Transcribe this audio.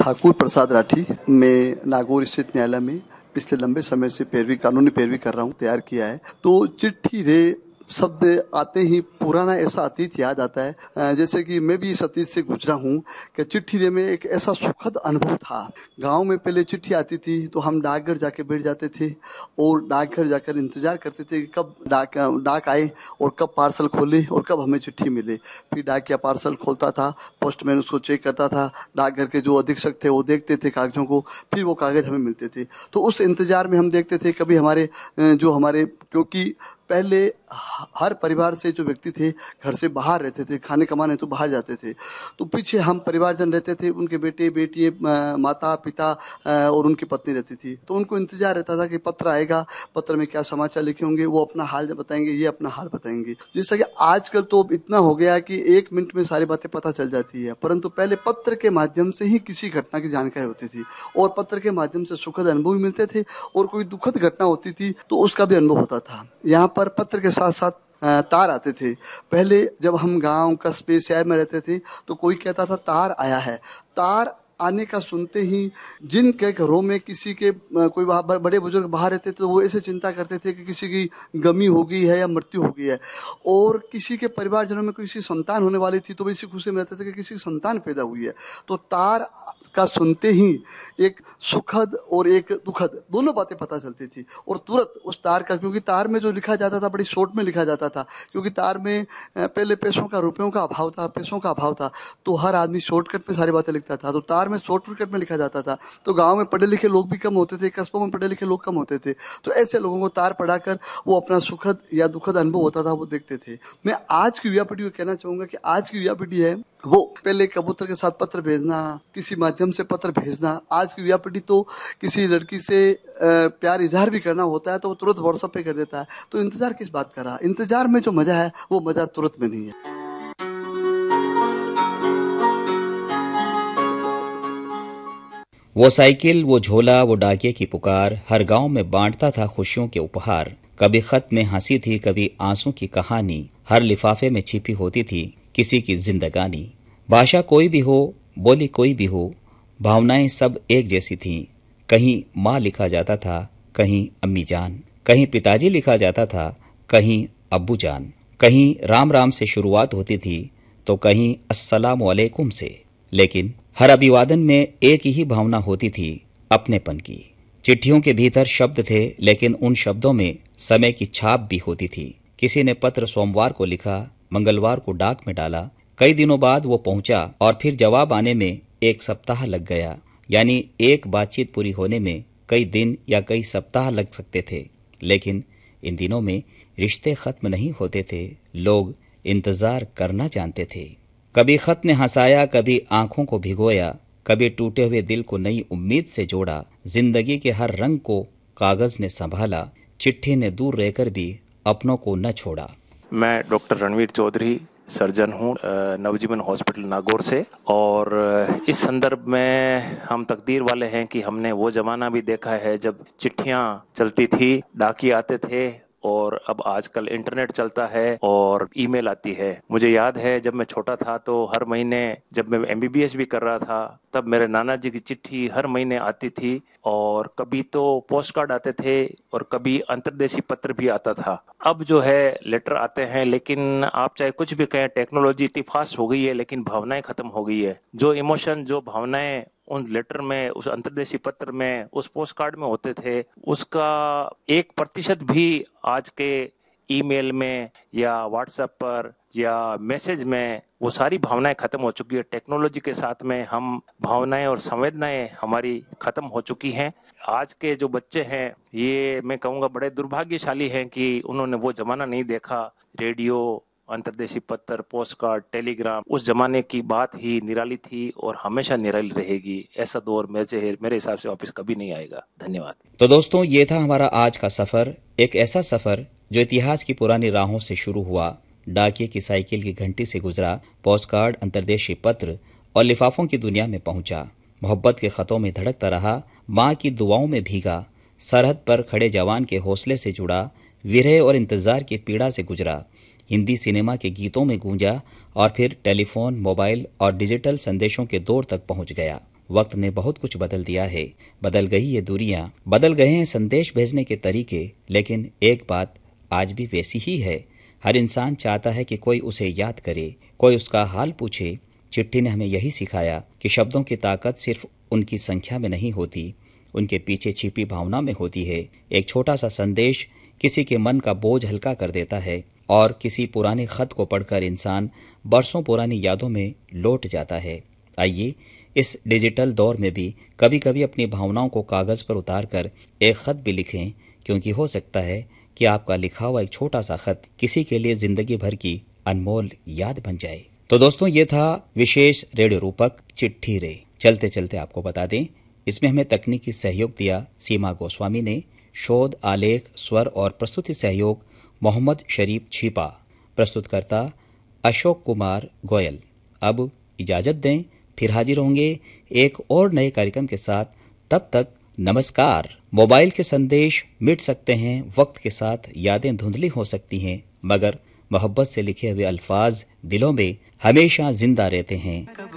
ठाकुर प्रसाद राठी। मैं नागौर स्थित न्यायालय में पिछले लंबे समय से कानूनी पैरवी कर रहा हूँ, तैयार किया है। तो चिट्ठी रे शब्द आते ही पुराना ऐसा अतीत याद आता है, जैसे कि मैं भी इस अतीत से गुजरा हूँ कि चिट्ठी रे में एक ऐसा सुखद अनुभव था। गांव में पहले चिट्ठी आती थी तो हम डाकघर जाके बैठ जाते थे और डाकघर जाकर इंतजार करते थे कि कब डाक आए और कब पार्सल खोले और कब हमें चिट्ठी मिले। फिर डाकिया पार्सल खोलता था, पोस्टमैन उसको चेक करता था, डाकघर के जो अधीक्षक थे वो देखते थे कागजों को, फिर वो कागज हमें मिलते थे। तो उस इंतजार में हम देखते थे कभी क्योंकि पहले हर परिवार से जो व्यक्ति थे घर से बाहर रहते थे, खाने कमाने तो बाहर जाते थे, तो पीछे हम परिवारजन रहते थे, उनके बेटे बेटी, माता पिता और उनकी पत्नी रहती थी। तो उनको इंतजार रहता था कि पत्र आएगा, पत्र में क्या समाचार लिखे होंगे, वो अपना हाल बताएंगे, ये अपना हाल बताएंगे। जैसा कि आजकल तो इतना हो गया कि 1 मिनट में सारी बातें पता चल जाती है, परंतु पहले पत्र के माध्यम से ही किसी घटना की जानकारी होती थी और पत्र के माध्यम से सुखद अनुभव भी मिलते थे और कोई दुखद घटना होती थी तो उसका भी अनुभव होता था। यहाँ पर पत्र के साथ साथ तार आते थे। पहले जब हम गांव कस्बे शहर में रहते थे तो कोई कहता था तार आया है। तार आने का सुनते ही जिनके घरों में किसी के कोई बड़े बुजुर्ग बाहर रहते थे तो वो ऐसे चिंता करते थे कि किसी की गमी हो गई है या मृत्यु हो गई है, और किसी के परिवारजनों में किसी संतान होने वाली थी तो वो इसी खुशी में रहते थे कि किसी की संतान पैदा हुई है। तो तार का सुनते ही एक सुखद और एक दुखद दोनों बातें पता चलती थी और तुरंत उस तार का, क्योंकि तार में जो लिखा जाता था बड़ी शॉर्ट में लिखा जाता था, क्योंकि तार में पहले रुपयों का अभाव था, पैसों का अभाव था, तो हर आदमी शॉर्टकट में सारी बातें लिखता था। तो तार में शॉर्टकट में लिखा जाता था। तो गांव में पढ़े लिखे लोग भी कम होते थे, कस्बों में पढ़े लिखे लोग कम होते थे, तो ऐसे लोगों को तार पढ़ाकर वो अपना सुखद या दुखद अनुभव होता था वो देखते थे। मैं आज की युवा पीढ़ी को कहना चाहूंगा कि आज की युवा पीढ़ी है वो पहले कबूतर के साथ पत्र भेजना, किसी माध्यम से पत्र भेजना। आज की युवा पीढ़ी तो किसी लड़की से प्यार इजहार भी करना होता है तो वो तुरंत व्हाट्सएप पे कर देता है। तो इंतजार किस बात का रहा? इंतजार में जो मजा है वो मजा तुरंत में नहीं है। वो साइकिल, वो झोला, वो डाकिये की पुकार, हर गांव में बांटता था खुशियों के उपहार। कभी खत में हंसी थी, कभी आंसू की कहानी, हर लिफाफे में छिपी होती थी किसी की जिंदगानी। भाषा कोई भी हो, बोली कोई भी हो, भावनाएं सब एक जैसी थीं। कहीं माँ लिखा जाता था, कहीं अम्मी जान, कहीं पिताजी लिखा जाता था, कहीं अब्बू जान। कहीं राम राम से शुरुआत होती थी तो कहीं अस्सलाम वालेकुम से, लेकिन हर अभिवादन में एक ही भावना होती थी, अपनेपन की। चिट्ठियों के भीतर शब्द थे, लेकिन उन शब्दों में समय की छाप भी होती थी। किसी ने पत्र सोमवार को लिखा, मंगलवार को डाक में डाला, कई दिनों बाद वो पहुंचा और फिर जवाब आने में 1 सप्ताह लग गया। यानी एक बातचीत पूरी होने में कई दिन या कई सप्ताह लग सकते थे। लेकिन इन दिनों में रिश्ते खत्म नहीं होते थे, लोग इंतजार करना जानते थे। कभी खत ने हंसाया, कभी आंखों को भिगोया, कभी टूटे हुए दिल को नई उम्मीद से जोड़ा। जिंदगी के हर रंग को कागज ने संभाला, चिट्ठी ने दूर रहकर भी अपनों को न छोड़ा। मैं डॉक्टर रणवीर चौधरी सर्जन हूँ, नवजीवन हॉस्पिटल नागौर से। और इस संदर्भ में हम तकदीर वाले हैं कि हमने वो जमाना भी देखा है जब चिट्ठियाँ चलती थी, डाकिये आते थे, और अब आजकल इंटरनेट चलता है और ईमेल आती है। मुझे याद है जब मैं छोटा था तो हर महीने, जब मैं एमबीबीएस भी कर रहा था, तब मेरे नाना जी की चिट्ठी हर महीने आती थी, और कभी तो पोस्ट कार्ड आते थे और कभी अंतर्देशीय पत्र भी आता था। अब जो है लेटर आते हैं, लेकिन आप चाहे कुछ भी कहें, टेक्नोलॉजी इतनी फास्ट हो गई है, लेकिन भावनाएं खत्म हो गई है। जो इमोशन, जो भावनाएं उन लेटर में, उस अंतर्देशीय पत्र में, उस पोस्ट कार्ड में होते थे, उसका 1% भी आज के ईमेल में या व्हाट्सएप पर या मैसेज में वो सारी भावनाएं खत्म हो चुकी है। टेक्नोलॉजी के साथ में हम भावनाएं और संवेदनाएं हमारी खत्म हो चुकी हैं। आज के जो बच्चे हैं, ये मैं कहूँगा बड़े दुर्भाग्यशाली हैं कि उन्होंने वो जमाना नहीं देखा। रेडियो, अंतर्देशीय पत्र, पोस्ट कार्ड, टेलीग्राम, उस जमाने की बात ही निराली थी और हमेशा निराली रहेगी। ऐसा दौर मेरे हिसाब से वापस कभी नहीं आएगा। धन्यवाद। तो दोस्तों, ये था हमारा आज का सफर, एक ऐसा सफर जो इतिहास की पुरानी राहों से शुरू हुआ, डाकिये की साइकिल की घंटी से गुजरा, पोस्ट कार्ड, अंतर्देशीय पत्र और लिफाफों की दुनिया में पहुंचा, मोहब्बत के खतों में धड़कता रहा, माँ की दुआओं में भीगा, सरहद पर खड़े जवान के हौसले से जुड़ा, विरह और इंतजार की पीड़ा से गुजरा, हिंदी सिनेमा के गीतों में गूंजा और फिर टेलीफोन, मोबाइल और डिजिटल संदेशों के दौर तक पहुंच गया। वक्त ने बहुत कुछ बदल दिया है। बदल गई ये दूरियां, बदल गए हैं संदेश भेजने के तरीके, लेकिन एक बात आज भी वैसी ही है। हर इंसान चाहता है कि कोई उसे याद करे, कोई उसका हाल पूछे। चिट्ठी ने हमें यही सिखाया कि शब्दों की ताकत सिर्फ उनकी संख्या में नहीं होती, उनके पीछे छिपी भावना में होती है। एक छोटा सा संदेश किसी के मन का बोझ हल्का कर देता है और किसी पुराने खत को पढ़कर इंसान बरसों पुरानी यादों में लौट जाता है। आइए इस डिजिटल दौर में भी कभी कभी अपनी भावनाओं को कागज पर उतारकर एक खत भी लिखें, क्योंकि हो सकता है कि आपका लिखा हुआ एक छोटा सा खत किसी के लिए जिंदगी भर की अनमोल याद बन जाए। तो दोस्तों, ये था विशेष रेडियो रूपक चिट्ठी रे। चलते चलते आपको बता दें, इसमें हमें तकनीकी सहयोग दिया सीमा गोस्वामी ने। शोध, आलेख, स्वर और प्रस्तुति सहयोग मोहम्मद शरीफ छिपा। प्रस्तुतकर्ता अशोक कुमार गोयल। अब इजाजत दें, फिर हाजिर होंगे एक और नए कार्यक्रम के साथ। तब तक नमस्कार। मोबाइल के संदेश मिट सकते हैं, वक्त के साथ यादें धुंधली हो सकती हैं, मगर मोहब्बत से लिखे हुए अल्फाज दिलों में हमेशा जिंदा रहते हैं।